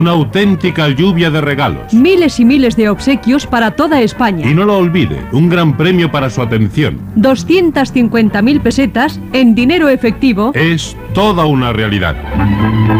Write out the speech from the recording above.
Una auténtica lluvia de regalos. Miles y miles de obsequios para toda España. Y no lo olvide, un gran premio para su atención. 250.000 pesetas en dinero efectivo. Es toda una realidad.